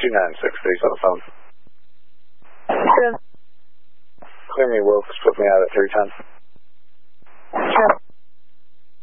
296, on the phone. Good. Clear me, Wilkes. Put me out at 310.